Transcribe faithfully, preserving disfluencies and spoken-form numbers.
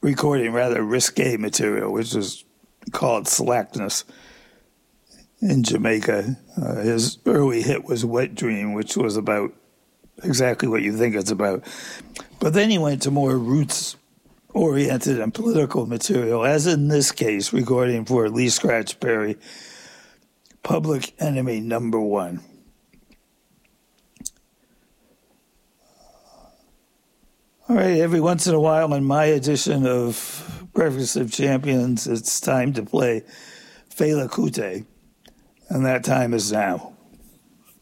recording rather risque material, which is called Slackness in Jamaica. Uh, his early hit was Wet Dream, which was about exactly what you think it's about. But then he went to more roots-oriented and political material, as in this case, recording for Lee Scratch Perry, Public Enemy Number One. All right, every once in a while in my edition of Breakfast of Champions, it's time to play Fela Kuti, and that time is now.